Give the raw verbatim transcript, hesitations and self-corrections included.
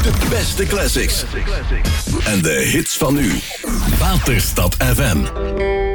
De beste classics. En de hits van nu. Waterstad F M.